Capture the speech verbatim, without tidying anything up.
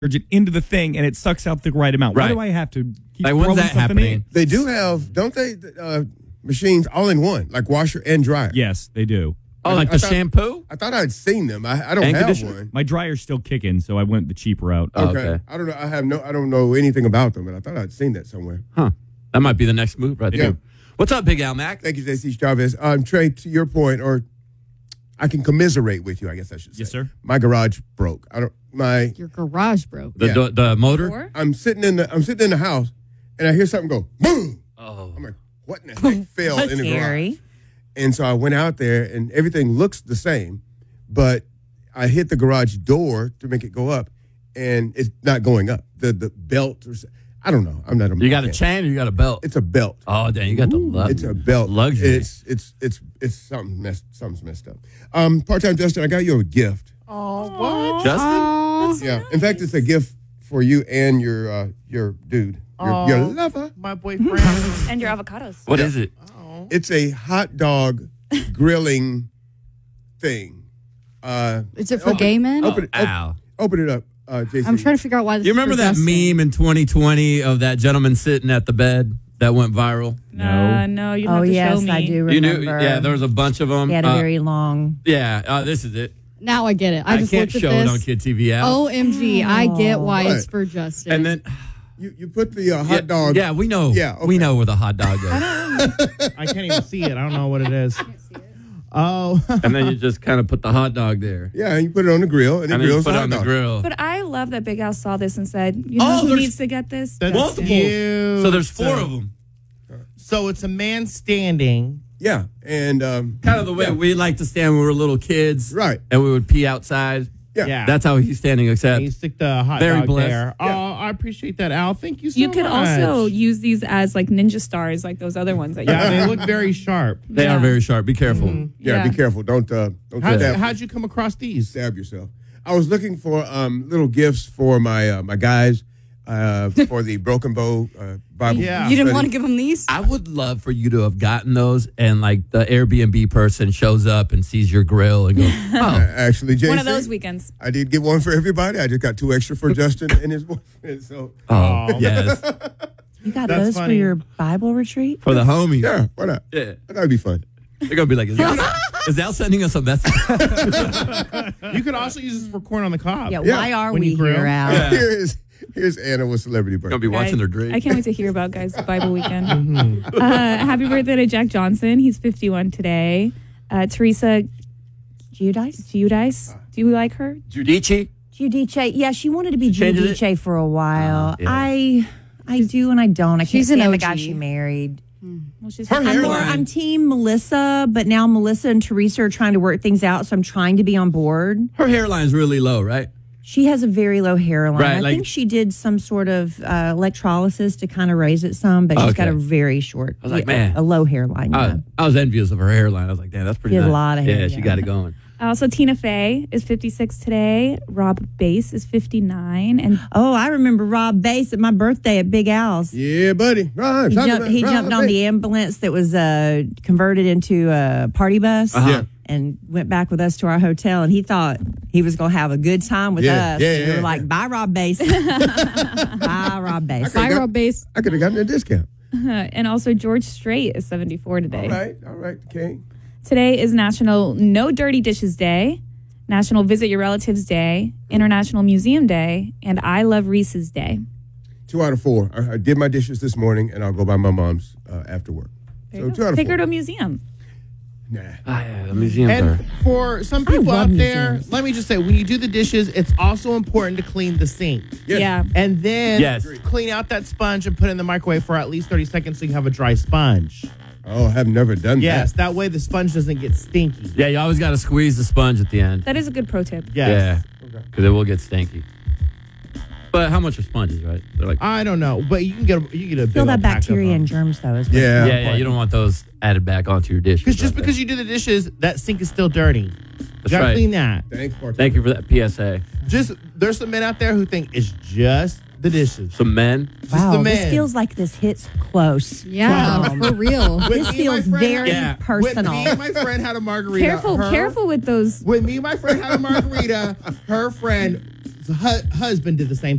detergent into the thing and it sucks out the right amount. Why Right. do I have to keep Like, throwing when's that something happening? in? They do have, don't they, uh, machines all in one, like washer and dryer. Yes, they do. Oh, like I the thought- shampoo? I thought I'd seen them. I, I don't And have conditioner? one. My dryer's still kicking, so I went the cheap route. Oh, Okay. okay. I don't know. I have no. I don't know anything about them, but I thought I'd seen that somewhere. Huh. That might be the next move right Yeah. there. What's up, Big Al Mac? Thank you, J C Chavez. Um, Trey, to your point, or I can commiserate with you. I guess I should say. Yes, sir. My garage broke. I don't. My. Your garage broke. The, Yeah. the, the motor? Or? I'm sitting in the. I'm sitting in the house, and I hear something go boom. Oh. I'm like, what in the heck fell in the Scary. garage? And so I went out there, and everything looks the same, but I hit the garage door to make it go up, and it's not going up. The the belt, or, I don't know. I'm not a. You got a mechanic. chain or you got a belt? It's a belt. Oh, dang. You got the lu- It's a belt. luxury. It's it's it's it's something messed something's messed up. Um, part time Justin, I got you a gift. Oh, what? Justin? Yeah. In fact, it's a gift for you and your uh, your dude, your, your lover. My boyfriend. And your avocados. What is it? It's a hot dog grilling thing. Uh, Is it for gay men? open, it, op- Ow. open it up, uh, J C. I'm trying to figure out why this You is remember for that Justin. meme in twenty twenty of that gentleman sitting at the bed that went viral? No. Uh, no, you don't Oh, have to yes, show me. I do You remember. knew? Yeah, there was a bunch of them. He had a Uh, very long. yeah, uh, this is it. Now I get it. I, I, just can't looked show at it on this. Kid T V. Al. O M G, I get why What? it's for Justin. and then You you put the uh, hot yeah, dog. Yeah, we know. Yeah, okay. we know where the hot dog goes. I can't even see it. I don't know what it is. Oh. And then you just kind of put the hot dog there, Yeah, and you put it on the grill, and it and then you grills put the it hot on the dog. grill. But I love that Big Al saw this and said, you know Oh, who there's- needs to get this? That's Multiple. cute. So there's four of them. So it's a man standing. Yeah, and um, Kind of the way yeah. we like to stand when we were little kids, Right. And we would pee outside. Yeah. Yeah. That's how he's standing. Except And you stick the hot Very dog blessed. there. Yeah. Oh, I appreciate that, Al. Thank you so You much. could also use these as like ninja stars, like those other ones that you Yeah, they look very sharp. they Yeah. are very sharp. Be careful. yeah, Yeah. be careful. Don't uh, don't How'd, stab, how'd you come across these? stab yourself. I was looking for um, little gifts for my uh, my guys uh, for the Broken Bow uh, Bible. Yeah. you didn't study. want to give him these? I would love for you to have gotten those, and like the Airbnb person shows up and sees your grill and goes, Uh, "Oh, Actually, J C, One of those weekends. I did get one for everybody. I just got two extra for Justin and his boyfriend. So oh, yes, You got That's those for funny. your Bible retreat? for the homies." yeah, why not? Yeah, I thought it'd be fun. they're gonna be like, "Is Al, is Al sending us a message?" You could also use this for corn on the cob. Yeah, Yeah. why are When we you grill. here, Al? Yeah. Here's here's Anna with celebrity Gonna birthday. be watching I- their drink. I can't wait to hear about guys' Bible weekend. uh, happy birthday to Jack Johnson. He's fifty-one today. Uh, Teresa Judice? Giudice. Do you like her? Judici. Judice. Yeah, she wanted to be Changed it? Judice for a while. Uh, yeah. I I do and I don't. I can't She's an stand O the G. guy she married. Well, she's Her I'm more. hairline. I'm team Melissa, but now Melissa and Teresa are trying to work things out, so I'm trying to be on board. Her hairline's really low, right? She has a very low hairline. Right, I like- think she did some sort of uh, electrolysis to kind of raise it some, but she's got Okay. a very short, I was like, yeah, man. a low hairline. I, Yeah. I was envious of her hairline. I was like, "Damn, that's pretty." She has a nice. lot of hair, Yeah, she yeah. got it going. also Tina Fey is fifty-six today. Rob Bass is fifty-nine, and Oh, I remember Rob Bass at my birthday at Big Al's. Yeah, buddy. Right, He talk jumped, about- he right, jumped on right. the ambulance that was uh, converted into a party bus Yeah. and went back with us to our hotel. And he thought he was going to have a good time with Yeah, us. yeah, And we yeah, were like, yeah. bye, Rob Bass. Bye, Rob Bass. Okay. Viral base. I could have gotten a discount. and also George Strait is seventy-four today. All right, all right, King. Today is National No Dirty Dishes Day, National Visit Your Relatives Day, International Museum Day, and I Love Reese's Day. Two out of four. I, I did my dishes this morning, and I'll go by my mom's uh, after work. So two out of Take four. her to a museum. Nah. Ah, yeah, the museums are. And for some people love out there, museums. let me just say, when you do the dishes, it's also important to clean the sink. Yes. Yeah. And then Yes. clean out that sponge and put it in the microwave for at least thirty seconds so you have a dry sponge. Oh, I've never done Yes, that. that way the sponge doesn't get stinky. Yeah, you always got to squeeze the sponge at the end. That is a good pro tip. Yes. Yeah, because it will get stinky. But how much are sponges, right? They're like, I don't know, but you can get a, you can get a big Kill that old pack of bacteria them. and germs, though. Is what Yeah. yeah, yeah. You don't want those added back onto your dish. Because just because you do the dishes, that sink is still dirty. You That's gotta right. clean that. Thanks, Bartender. Thank you for that P S A. Just there's some men out there who think it's just the dishes. Some men. Just Wow, the this men. feels like this hits close. Yeah, for real. When This me and my feels friend very had- personal. When me and my friend had a margarita. Careful, her- careful with those. When me and my friend had a margarita, her friend's hu- husband did the same